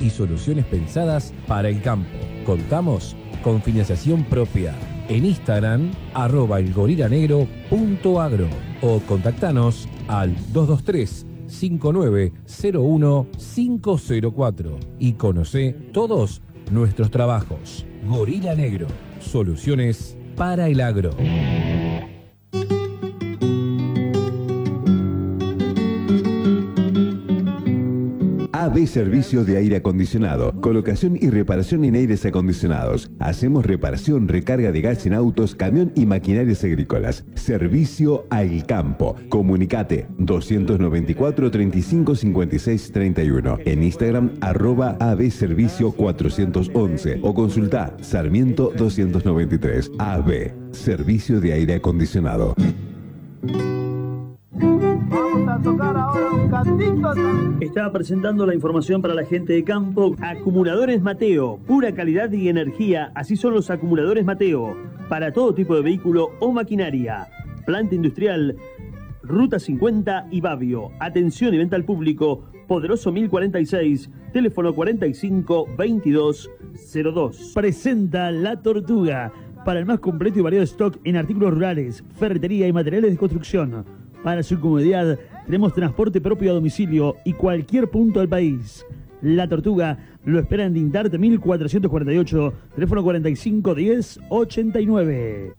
y soluciones pensadas para el campo. Contamos con financiación propia. En Instagram, @elgorilanegro.agro o contactanos al 223-5901-504 y conocé todos nuestros trabajos. Gorila Negro, soluciones para el agro. AB Servicio de Aire Acondicionado, colocación y reparación en aires acondicionados. Hacemos reparación, recarga de gas en autos, camión y maquinarias agrícolas. Servicio al campo. Comunicate 294 35 56 31. En Instagram @AB Servicio 411 o consulta Sarmiento 293. AB Servicio de Aire Acondicionado. Vamos a tocar ahora un cantito. Estaba presentando la información para la gente de campo. Acumuladores Mateo, pura calidad y energía. Así son los acumuladores Mateo, para todo tipo de vehículo o maquinaria. Planta industrial, Ruta 50 y Babio. Atención y venta al público. Poderoso 1046, teléfono 45 22 02. Presenta La Tortuga, para el más completo y variado stock en artículos rurales, ferretería y materiales de construcción. Para su comodidad, tenemos transporte propio a domicilio y cualquier punto del país. La Tortuga lo espera en Dintarte 1448, teléfono 45 10 89.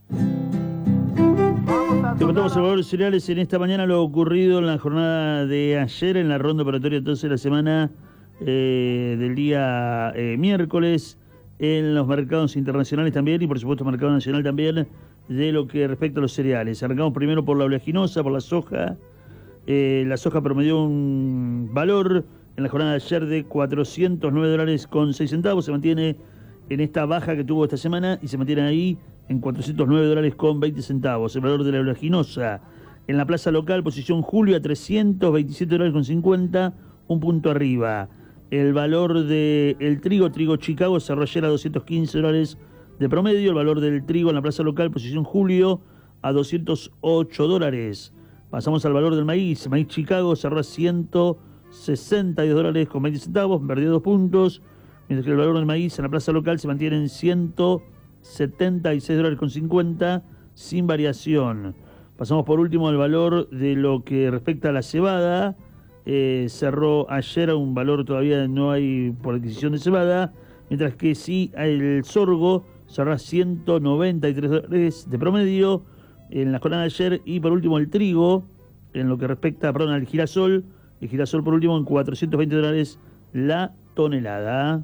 Te contamos el valor de cereales en esta mañana, lo ocurrido en la jornada de ayer, en la ronda operatoria entonces de la semana del día miércoles, en los mercados internacionales también y por supuesto mercado nacional también, de lo que respecta a los cereales. Arrancamos primero por la oleaginosa, por la soja. La soja promedió un valor en la jornada de ayer de $409.06. Se mantiene en esta baja que tuvo esta semana y se mantiene ahí en $409.20. El valor de la oleaginosa en la plaza local, posición julio, a $327.50, un punto arriba. El valor del trigo Chicago, cerró ayer a $215 de promedio. El valor del trigo en la plaza local, posición julio, a $208. Pasamos al valor del maíz. Maíz Chicago cerró a $162.20, perdió 2 puntos. Mientras que el valor del maíz en la plaza local se mantiene en $176.50, sin variación. Pasamos por último al valor de lo que respecta a la cebada. Cerró ayer a un valor, todavía no hay por adquisición de cebada, mientras que sí el sorgo cerró a $193 de promedio en la jornada de ayer. Y por último el trigo, en lo que respecta, al girasol. El girasol por último en $420 la tonelada.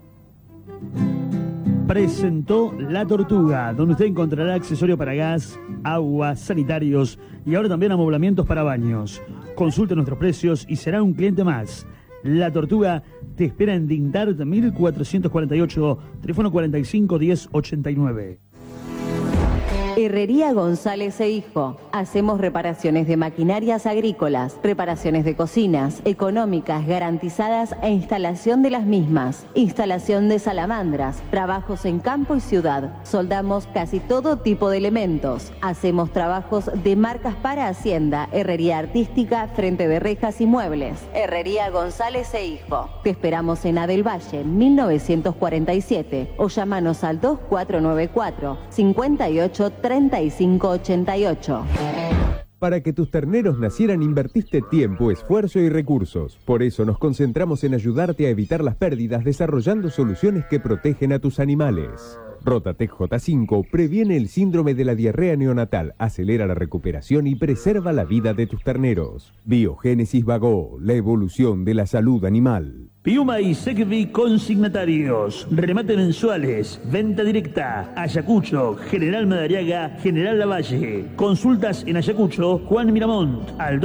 Presentó La Tortuga, donde usted encontrará accesorio para gas, agua, sanitarios y ahora también amoblamientos para baños. Consulte nuestros precios y será un cliente más. La Tortuga te espera en Dintart 1448, teléfono 45 10 89. Herrería González e Hijo. Hacemos reparaciones de maquinarias agrícolas, reparaciones de cocinas, económicas, garantizadas e instalación de las mismas. Instalación de salamandras, trabajos en campo y ciudad. Soldamos casi todo tipo de elementos. Hacemos trabajos de marcas para Hacienda, herrería artística, frente de rejas y muebles. Herrería González e Hijo. Te esperamos en Adel Valle, 1947 o llamanos al 2494 58 3588. Para que tus terneros nacieran invertiste tiempo, esfuerzo y recursos. Por eso nos concentramos en ayudarte a evitar las pérdidas desarrollando soluciones que protegen a tus animales. Rotatec J5 previene el síndrome de la diarrea neonatal, acelera la recuperación y preserva la vida de tus terneros. Biogénesis Vago, la evolución de la salud animal. Piuma y Secvi consignatarios, remate mensuales, venta directa, Ayacucho, General Madariaga, General Lavalle. Consultas en Ayacucho, Juan Miramont, al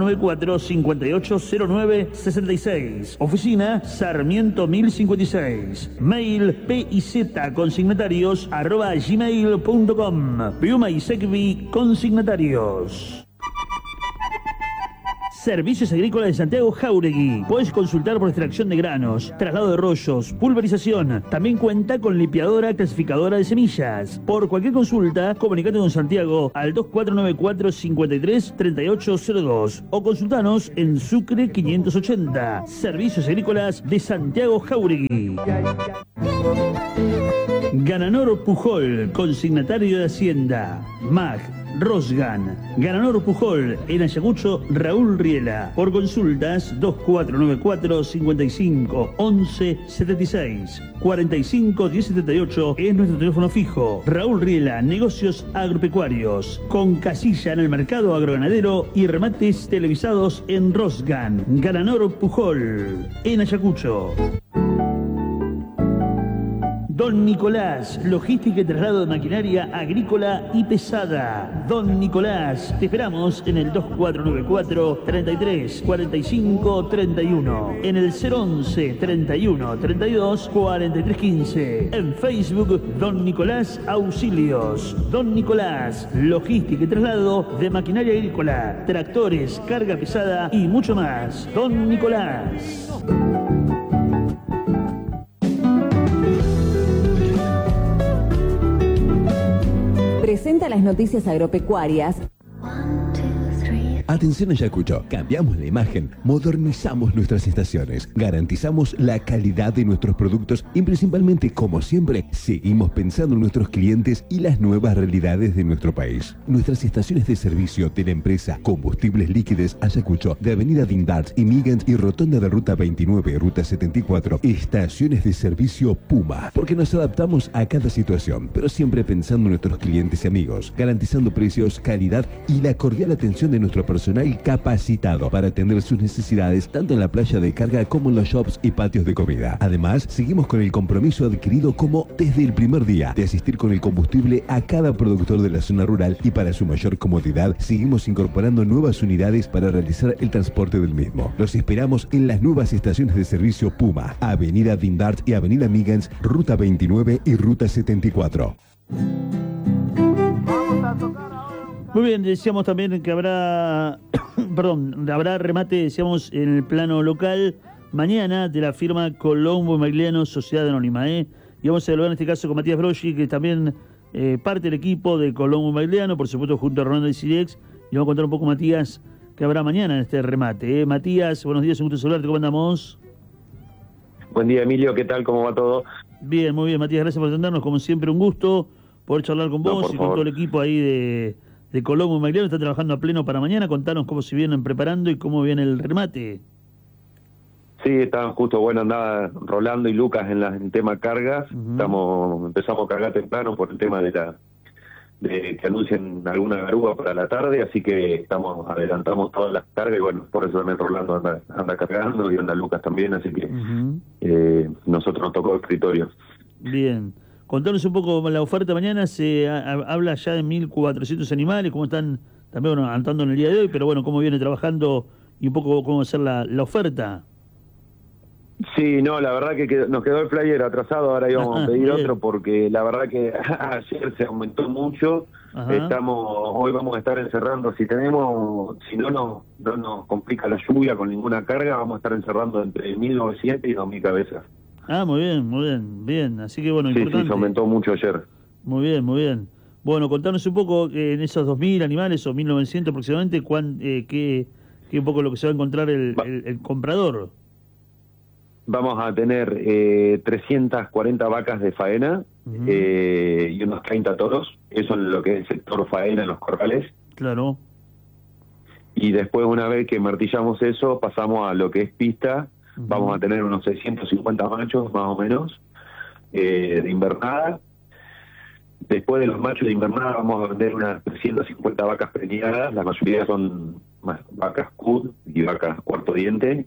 2494-580966. Oficina, Sarmiento 1056. Mail piz@gmail.com. Piuma y Secvi consignatarios. Servicios Agrícolas de Santiago Jáuregui. Puedes consultar por extracción de granos, traslado de rollos, pulverización. También cuenta con limpiadora clasificadora de semillas. Por cualquier consulta, comunicate con Santiago al 2494 53 3802 o consultanos en Sucre 580. Servicios Agrícolas de Santiago Jáuregui. Gananor Pujol, consignatario de Hacienda. MAG, Rosgan, Gananor Pujol, en Ayacucho, Raúl Riela. Por consultas, 2494 55 11 76 45 1078 es nuestro teléfono fijo. Raúl Riela, negocios agropecuarios, con casilla en el mercado agroganadero y remates televisados en Rosgan. Gananor Pujol, en Ayacucho. Don Nicolás, logística y traslado de maquinaria agrícola y pesada. Don Nicolás, te esperamos en el 2494 33 45 31, en el 011 31 32 43 15, en Facebook Don Nicolás Auxilios. Don Nicolás, logística y traslado de maquinaria agrícola, tractores, carga pesada y mucho más. Don Nicolás. Presenta las noticias agropecuarias. Atención Ayacucho, cambiamos la imagen, modernizamos nuestras estaciones, garantizamos la calidad de nuestros productos y principalmente, como siempre, seguimos pensando en nuestros clientes y las nuevas realidades de nuestro país. Nuestras estaciones de servicio de la empresa Combustibles Líquidos Ayacucho, de Avenida Dindart y Migant y Rotonda de Ruta 29 y Ruta 74, estaciones de servicio Puma, porque nos adaptamos a cada situación, pero siempre pensando en nuestros clientes y amigos, garantizando precios, calidad y la cordial atención de nuestro personal capacitado para atender sus necesidades tanto en la playa de carga como en los shops y patios de comida. Además, seguimos con el compromiso adquirido como desde el primer día de asistir con el combustible a cada productor de la zona rural y para su mayor comodidad seguimos incorporando nuevas unidades para realizar el transporte del mismo. Los esperamos en las nuevas estaciones de servicio Puma, Avenida Dindart y Avenida Migans, Ruta 29 y Ruta 74. Muy bien, decíamos también que habrá, habrá remate, decíamos, en el plano local mañana de la firma Colombo Magliano Sociedad Anónima, Y vamos a hablar en este caso con Matías Broggi, que también parte del equipo de Colombo Magliano, por supuesto junto a Ronaldo y Cirex, y vamos a contar un poco, Matías, que habrá mañana en este remate, Matías, buenos días, un gusto saludarte, ¿cómo andamos? Buen día, Emilio, ¿qué tal? ¿Cómo va todo? Bien, muy bien, Matías, gracias por atendernos, como siempre un gusto poder charlar con vos y con todo el equipo ahí de Colombo Magliano. Está trabajando a pleno para mañana. Contanos cómo se vienen preparando y cómo viene el remate. Sí, estaban justo, andaba Rolando y Lucas en tema cargas. Empezamos a cargar temprano por el tema de que anuncien alguna garúa para la tarde, así que adelantamos todas las cargas y por eso también Rolando anda cargando y anda Lucas también, así que nosotros nos tocó el escritorio. Bien. Contanos un poco la oferta mañana, se habla ya de 1.400 animales, cómo están también andando en el día de hoy, pero cómo viene trabajando y un poco cómo va a ser la oferta. Sí, no, la verdad que nos quedó el flyer atrasado, ahora íbamos a pedir otro porque la verdad que ayer se aumentó mucho. Hoy vamos a estar encerrando, si no nos complica la lluvia con ninguna carga, vamos a estar encerrando entre 1.900 y 2.000 cabezas. Ah, muy bien. Así que importante. Sí, se aumentó mucho ayer. Muy bien. Bueno, contanos un poco en esos 2.000 animales o 1.900 aproximadamente, qué un poco lo que se va a encontrar el comprador. Vamos a tener 340 vacas de faena y unos 30 toros. Eso es lo que es el sector faena en los corrales. Claro. Y después, una vez que martillamos eso, pasamos a lo que es pista. Vamos a tener unos 650 machos, más o menos, de invernada. Después de los machos de invernada vamos a vender unas 350 vacas preñadas. La mayoría son vacas CUD y vacas cuarto diente.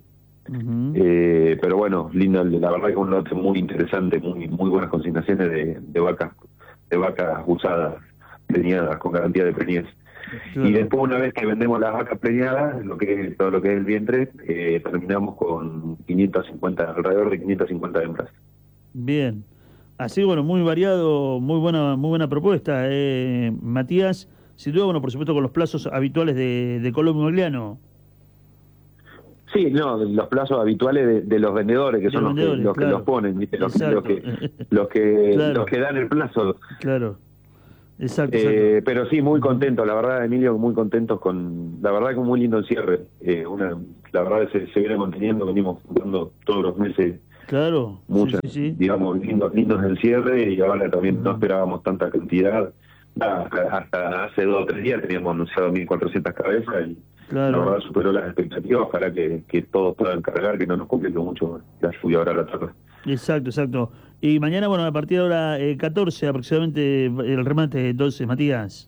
Pero linda, la verdad que un lote muy interesante, muy buenas consignaciones de vacas usadas, preñadas, con garantía de preñez. Claro. Y después, una vez que vendemos las vacas preñadas, todo lo que es el vientre, terminamos con alrededor de 550 hembras. Bien. Así, muy variado, muy buena propuesta, Matías. Sin duda, por supuesto, con los plazos habituales de Colombo Magliano. Sí, no, los plazos habituales de los vendedores, que son los que claro. los ponen, ¿viste? Los Exacto. que los que dan el plazo. Claro. Exacto. Pero sí, muy contento, la verdad, Emilio, muy contentos la verdad que un muy lindo el cierre. La verdad se viene manteniendo, venimos dando todos los meses. Claro. Muchas, sí. digamos, lindos el cierre, y ahora también no esperábamos tanta cantidad. Hasta hace 2 o 3 días teníamos anunciado 1.400 cabezas y claro. La verdad superó las expectativas. Ojalá que todos puedan cargar, que no nos complique mucho la lluvia ahora a la tarde. Exacto. Y mañana, bueno, a partir de ahora 14 aproximadamente el remate, entonces, Matías.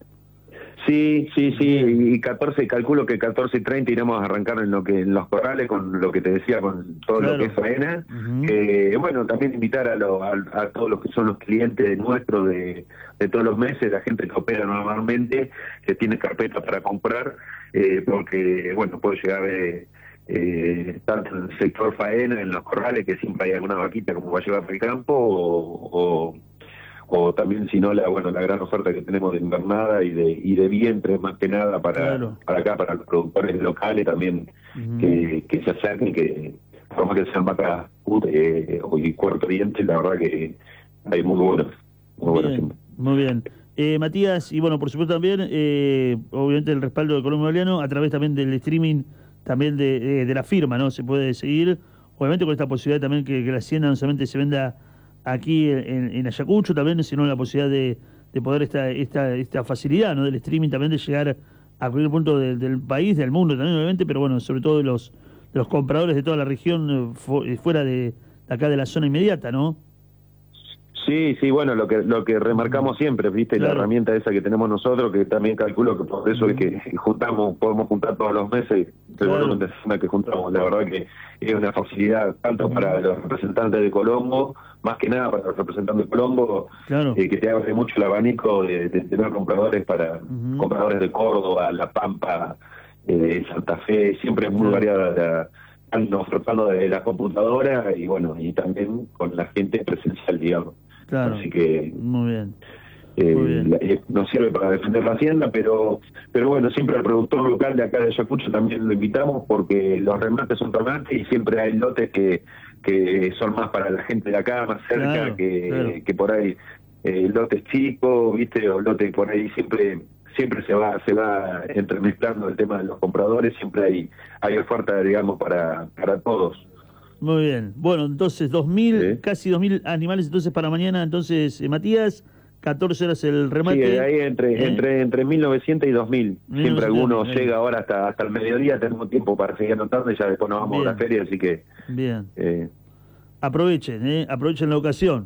Sí, y calculo que 14:30 iremos a arrancar en los corrales, con lo que te decía, con todo claro. lo que es faena. Bueno, también invitar a todos los que son los clientes nuestros de todos los meses, la gente que opera normalmente, que tiene carpeta para comprar, porque, bueno, puede llegar tanto en el sector faena, en los corrales, que siempre hay alguna vaquita como va a llevar al campo, o también, si no, la gran oferta que tenemos de invernada y de vientre, más que nada para acá, para los productores locales también, que se acerquen, que por más que sean vacas y Cuarto Oriente, la verdad que hay muy buenas siempre. Muy bien. Matías, y bueno, por supuesto también, obviamente el respaldo de Colombo Emiliano, a través también del streaming, también de la firma, ¿no? Se puede seguir, obviamente con esta posibilidad también que la hacienda no solamente se venda aquí en Ayacucho también, sino la posibilidad de poder esta facilidad, ¿no? Del streaming también, de llegar a cualquier punto del país, del mundo también, obviamente, pero bueno, sobre todo de los compradores de toda la región, fuera de acá de la zona inmediata, ¿no? Sí, bueno, lo que remarcamos siempre, viste, claro. La herramienta esa que tenemos nosotros, que también calculo que por eso es que podemos juntar todos los meses el volumen de cena que juntamos. La verdad que es una facilidad tanto para los representantes de Colombo, más que nada para los representantes de Colombo, claro. Que te abre mucho el abanico de tener compradores para compradores de Córdoba, La Pampa, Santa Fe, siempre es muy variada están ofertando de la computadora y bueno, y también con la gente presencial, digamos. Claro. Así que muy bien. Nos sirve para defender la hacienda, pero bueno, siempre al productor local de acá de Ayacucho también lo invitamos, porque los remates son remates y siempre hay lotes que son más para la gente de acá, más cerca, claro, que por ahí lotes chicos, viste, o lotes por ahí siempre se va entremezclando el tema de los compradores, siempre hay oferta, digamos, para todos. Muy bien. Bueno, entonces 2.000, casi 2.000 animales entonces para mañana. Entonces, Matías, 14 horas el remate. Sí, ahí entre 1.900 y 2.000. Siempre alguno llega ahora hasta el mediodía, tenemos tiempo para seguir anotando y ya después nos vamos a la feria, así que... Bien. Aprovechen la ocasión.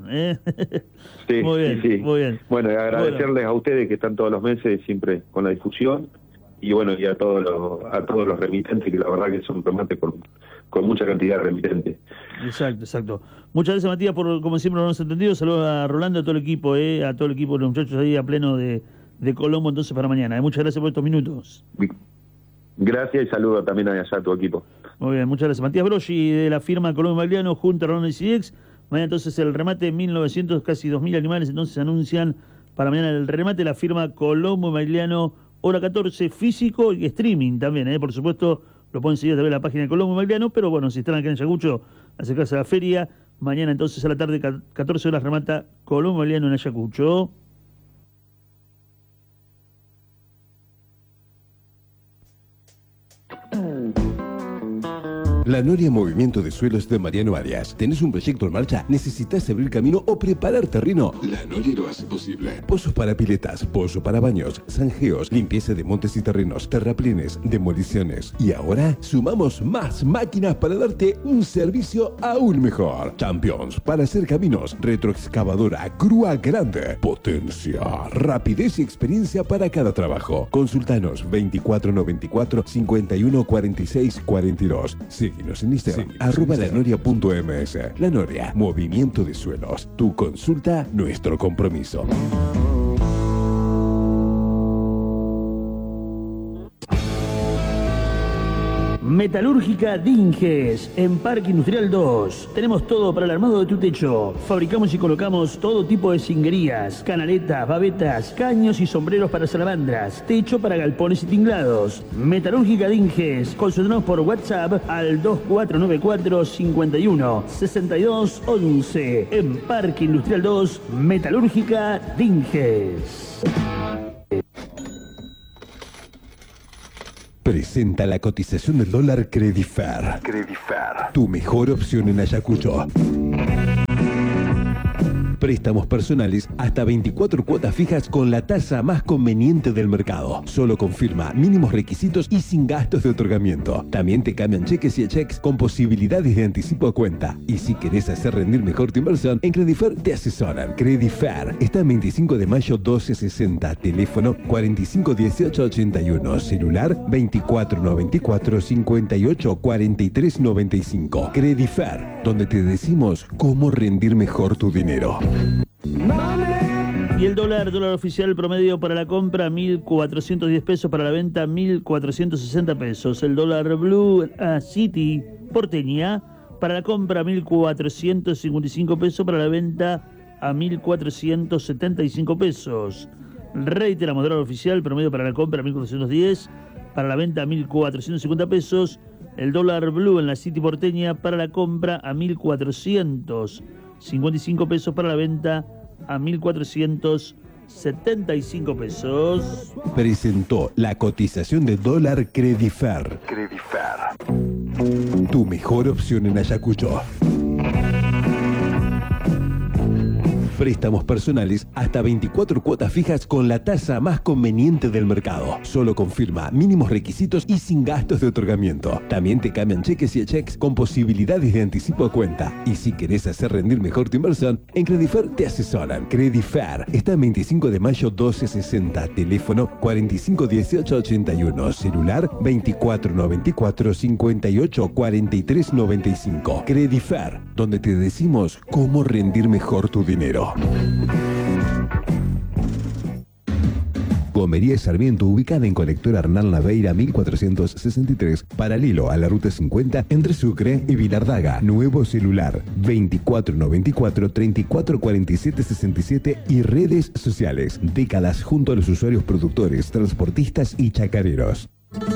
Sí, muy bien, sí. Muy bien. Bueno, y agradecerles a ustedes que están todos los meses siempre con la difusión, y bueno, y a todos los remitentes, que la verdad que son remates con mucha cantidad de remitentes. Exacto. Muchas gracias, Matías, por como siempre nos hemos entendido. Saludos a Rolando, a todo el equipo, a todo el equipo de los muchachos ahí a pleno de Colombo entonces para mañana. Muchas gracias por estos minutos. Gracias y saludo también allá a tu equipo. Muy bien, muchas gracias. Matías Broggi, de la firma Colombo Emiliano, junto a Rolando y CIDEX. Mañana entonces el remate, 1.900, casi 2.000 animales, entonces anuncian para mañana el remate, la firma Colombo Emiliano, hora 14, físico y streaming también, por supuesto, lo pueden seguir a través de la página de Colombo Emiliano, pero bueno, si están acá en Ayacucho, acercarse a la feria, mañana entonces a la tarde, 14 horas, remata Colombo Emiliano en Ayacucho. La Noria Movimiento de Suelos de Mariano Arias. ¿Tenés un proyecto en marcha? ¿Necesitas abrir camino o preparar terreno? La Noria lo hace posible. Pozos para piletas, pozo para baños, zanjeos, limpieza de montes y terrenos, terraplenes, demoliciones. Y ahora sumamos más máquinas para darte un servicio aún mejor. Champions para hacer caminos, retroexcavadora, grúa grande, potencia, rapidez y experiencia para cada trabajo. Consultanos 2494 51 46 42. Síguenos en Instagram, @lanoria.ms. La Noria, Movimiento de Suelos. Tu consulta, nuestro compromiso. Metalúrgica Dinges, en Parque Industrial 2. Tenemos todo para el armado de tu techo. Fabricamos y colocamos todo tipo de cinguerías, canaletas, babetas, caños y sombreros para salamandras, techo para galpones y tinglados. Metalúrgica Dinges, consultanos por WhatsApp al 2494 51 62 11. En Parque Industrial 2, Metalúrgica Dinges. Presenta la cotización del dólar Credifer. Tu mejor opción en Ayacucho. Préstamos personales hasta 24 cuotas fijas con la tasa más conveniente del mercado. Solo confirma mínimos requisitos y sin gastos de otorgamiento. También te cambian cheques y cheques con posibilidades de anticipo a cuenta. Y si querés hacer rendir mejor tu inversión, en Credifer te asesoran. Credifer está en 25 de mayo 1260, teléfono 451881, celular 2494 58 43 95. Credifer, donde te decimos cómo rendir mejor tu dinero. Y el dólar oficial promedio para la compra 1.410 pesos, para la venta 1.460 pesos. El dólar Blue City porteña para la compra 1.455 pesos, para la venta a 1.475 pesos. Reiteramos, dólar oficial promedio para la compra 1.410, para la venta a 1.450 pesos. El dólar Blue en la City porteña para la compra a 1.455 pesos, para la venta a 1.475 pesos. Presentó la cotización de dólar Credifer. Tu mejor opción en Ayacucho. Préstamos personales hasta 24 cuotas fijas con la tasa más conveniente del mercado. Solo confirma mínimos requisitos y sin gastos de otorgamiento. También te cambian cheques y cheques con posibilidades de anticipo a cuenta. Y si querés hacer rendir mejor tu inversión, en Credifer te asesoran. Credifer está en 25 de mayo 1260, teléfono 451881, celular 2494 58 43 95. Credifer, donde te decimos cómo rendir mejor tu dinero. Comería Sarmiento, ubicada en Colector Arnal Naveira 1463, paralelo a la Ruta 50 entre Sucre y Vilardaga. Nuevo celular 2494 34 47 67 y redes sociales. Décadas junto a los usuarios, productores, transportistas y chacareros.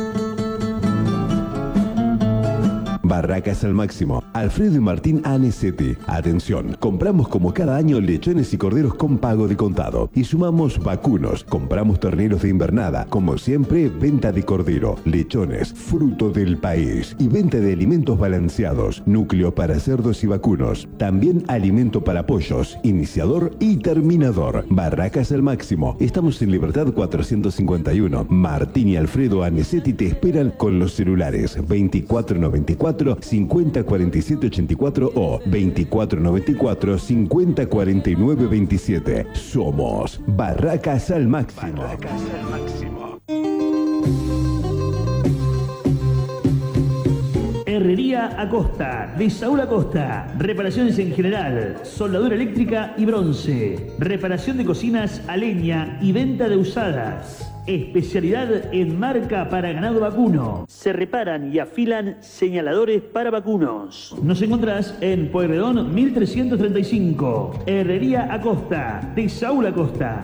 Barracas al Máximo. Alfredo y Martín Anesetti. Atención, compramos como cada año lechones y corderos con pago de contado. Y sumamos vacunos. Compramos terneros de invernada. Como siempre, venta de cordero, lechones, fruto del país. Y venta de alimentos balanceados. Núcleo para cerdos y vacunos. También alimento para pollos, iniciador y terminador. Barracas al Máximo. Estamos en Libertad 451. Martín y Alfredo Anesetti te esperan con los celulares 2494 50 47 84 o 2494 50 49 27. Somos Barracas al Máximo. Herrería Acosta, de Saúl Acosta. Reparaciones en general, soldadura eléctrica y bronce. Reparación de cocinas a leña y venta de usadas. Especialidad en marca para ganado vacuno. Se reparan y afilan señaladores para vacunos. Nos encontrás en Pueyrredón 1335. Herrería Acosta, de Saúl Acosta.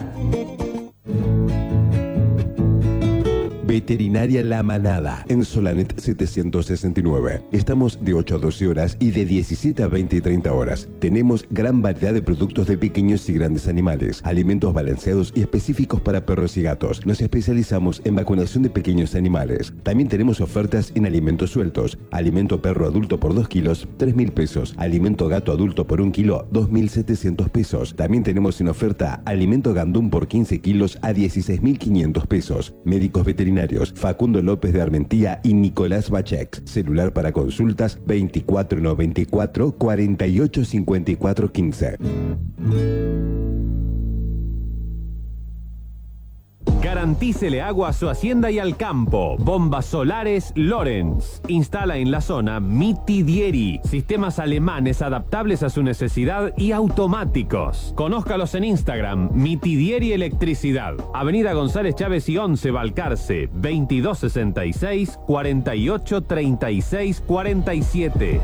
Veterinaria La Manada, en Solanet 769. Estamos de 8 a 12 horas y de 17 a 20 y 30 horas. Tenemos gran variedad de productos de pequeños y grandes animales, alimentos balanceados y específicos para perros y gatos. Nos especializamos en vacunación de pequeños animales. También tenemos ofertas en alimentos sueltos. Alimento perro adulto por 2 kilos, 3.000 pesos. Alimento gato adulto por 1 kilo, 2.700 pesos. También tenemos en oferta alimento gandum por 15 kilos a 16.500 pesos. Médicos veterinarios Facundo López de Armentía y Nicolás Bachex. Celular para consultas 2494 48 54 15. Garantícele agua a su hacienda y al campo. Bombas solares Lorenz. Instala en la zona Mitidieri. Sistemas alemanes adaptables a su necesidad y automáticos. Conózcalos en Instagram, Mitidieri Electricidad. Avenida González Chávez y 11, Balcarce, 2266 48 36 47.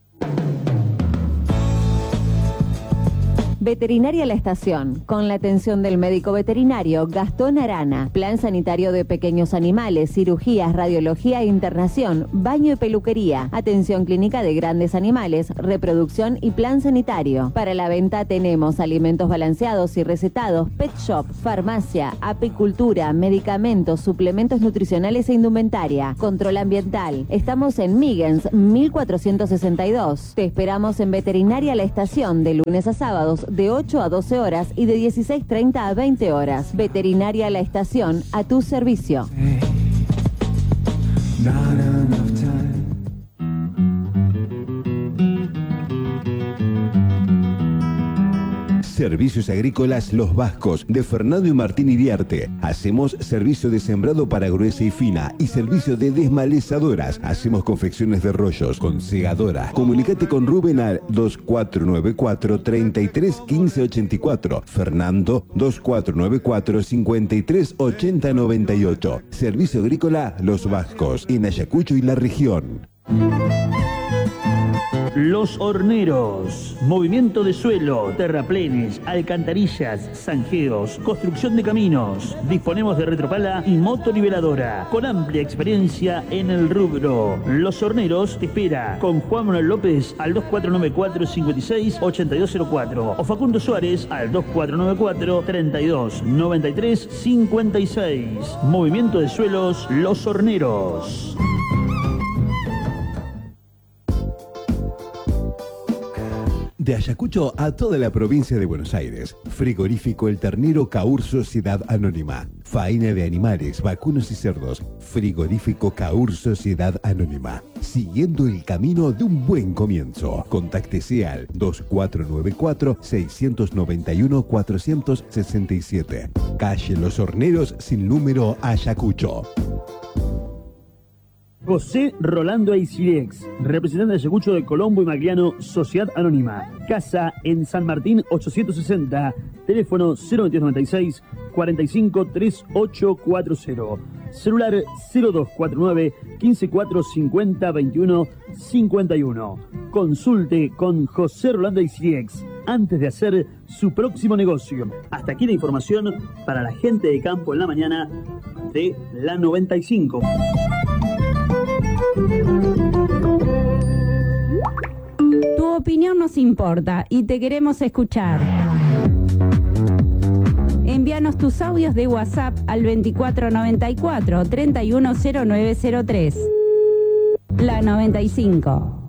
Veterinaria La Estación, con la atención del médico veterinario Gastón Arana. Plan sanitario de pequeños animales, cirugías, radiología e internación, baño y peluquería, atención clínica de grandes animales, reproducción y plan sanitario. Para la venta tenemos alimentos balanceados y recetados, pet shop, farmacia, apicultura, medicamentos, suplementos nutricionales e indumentaria, control ambiental. Estamos en Migens 1462. Te esperamos en Veterinaria La Estación de lunes a sábados de 8 a 12 horas y de 16:30 a 20 horas. Veterinaria La Estación, a tu servicio. Servicios Agrícolas Los Vascos, de Fernando y Martín Iriarte. Hacemos servicio de sembrado para gruesa y fina y servicio de desmalezadoras. Hacemos confecciones de rollos con segadora. Comunicate con Rubén al 2494 33 15 84. Fernando 2494 53 80 98. Servicio Agrícola Los Vascos, en Ayacucho y la región. Los Horneros, movimiento de suelo, terraplenes, alcantarillas, zanjeos, construcción de caminos. Disponemos de retropala y motoniveladora, con amplia experiencia en el rubro. Los Horneros te espera con Juan Manuel López al 2494 56 8204 o Facundo Suárez al 2494 32 93 56. Movimiento de suelos Los Horneros. De Ayacucho a toda la provincia de Buenos Aires. Frigorífico El Ternero Caur Sociedad Anónima. Faena de animales, vacunos y cerdos. Frigorífico Caur Sociedad Anónima. Siguiendo el camino de un buen comienzo. Contáctese al 2494 691 467. Calle Los Horneros sin número, Ayacucho. José Rolando Aisirex, representante de Ayacucho de Colombo y Magliano, Sociedad Anónima. Casa en San Martín 860, teléfono 02296 45 3840. Celular 0249 15450 21 51. Consulte con José Rolando Aisirex antes de hacer su próximo negocio. Hasta aquí la información para la gente de campo en la mañana de la 95. Tu opinión nos importa y te queremos escuchar. Envíanos tus audios de WhatsApp al 2494 310903. La 95.